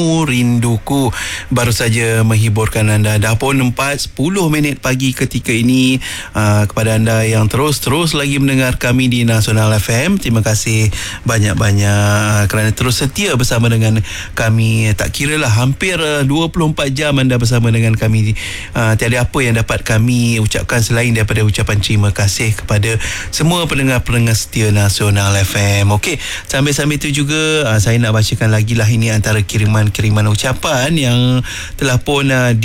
Rinduku baru saja menghiburkan anda. Dah pun 4:10 pagi ketika ini. Kepada anda yang terus lagi mendengar kami di Nasional FM, terima kasih banyak-banyak kerana terus setia bersama dengan kami. Tak kiralah hampir 24 jam anda bersama dengan kami. Tiada apa yang dapat kami ucapkan selain daripada ucapan terima kasih kepada semua pendengar-pendengar setia Nasional FM. Okey, sambil-sambil itu juga saya nak bacakan lagi lah, ini antara kiriman ucapan yang telah pun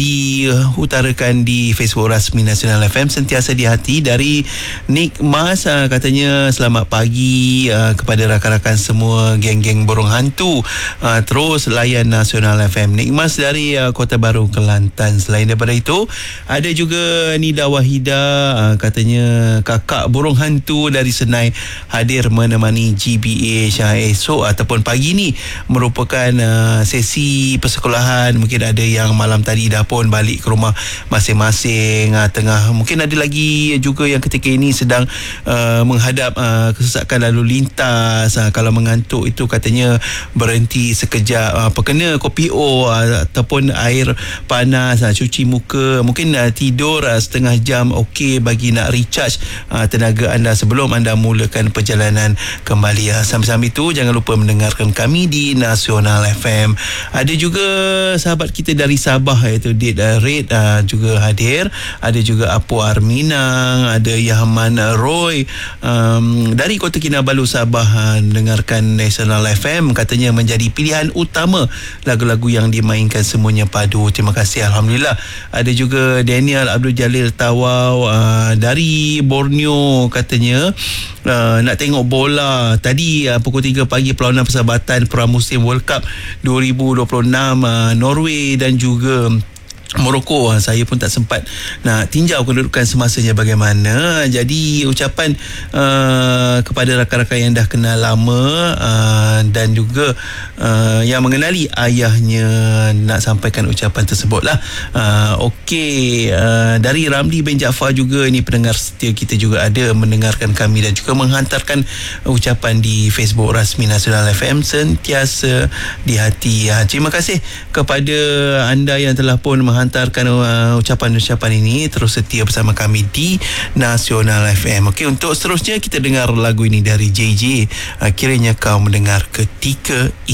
diutarakan di Facebook rasmi Nasional FM. Sentiasa di hati dari Nick Mas, katanya selamat pagi kepada rakan-rakan semua geng-geng burung hantu, terus layan Nasional FM. Nick Mas dari Kota Baru, Kelantan. Selain daripada itu, ada juga Nida Wahida, katanya kakak burung hantu dari Senai hadir menemani GBH esok ataupun pagi ni merupakan sesi persekolahan. Mungkin ada yang malam tadi dah pun balik ke rumah masing-masing, tengah mungkin ada lagi juga yang ketika ini sedang menghadap kesesakan lalu lintas. Kalau mengantuk itu katanya berhenti sekejap, kena kopi O ataupun air panas, cuci muka, mungkin tidur setengah jam, okey bagi nak recharge tenaga anda sebelum anda mulakan perjalanan kembali. Sambil-sambil itu jangan lupa mendengarkan kami di Nasional FM. Ada juga sahabat kita dari Sabah, iaitu Date Red, juga hadir. Ada juga Apu Arminang, ada Yahman Roy dari Kota Kinabalu, Sabah, dengarkan Nasional FM, katanya menjadi pilihan utama lagu-lagu yang dimainkan semuanya padu. Terima kasih, Alhamdulillah. Ada juga Daniel Abdul Jalil Tawau dari Borneo, katanya nak tengok bola tadi pukul 3 pagi, perlawanan persahabatan pramusim World Cup 2026 Norway dan juga Morocco. Saya pun tak sempat nak tinjau kedudukan semasanya bagaimana. Jadi ucapan kepada rakan-rakan yang dah kenal lama dan juga yang mengenali ayahnya, nak sampaikan ucapan tersebut lah. Okey, dari Ramli bin Jaafar juga, ni pendengar setia kita juga ada mendengarkan kami dan juga menghantarkan ucapan di Facebook rasmi Nasional FM, sentiasa di hati. Terima kasih kepada anda yang telah pun menghantarkan ucapan-ucapan ini, terus setia bersama kami di Nasional FM. Okey, untuk seterusnya kita dengar lagu ini dari JJ, kiranya kau mendengar ketika ini.